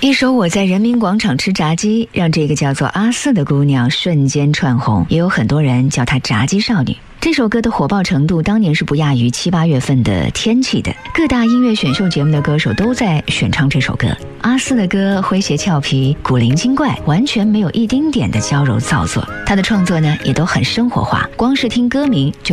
一首《我在人民广场吃炸鸡》让这个叫做阿四的姑娘瞬间窜红，也有很多人叫她炸鸡少女。这首歌的火爆程度当年是不亚于7、8月份的天气的，各大音乐选秀节目的歌手都在选唱这首歌。阿四的歌诙谐俏皮、古灵精怪，完全没有一丁点的娇柔造作。他的创作呢也都很生活化，光是听歌名就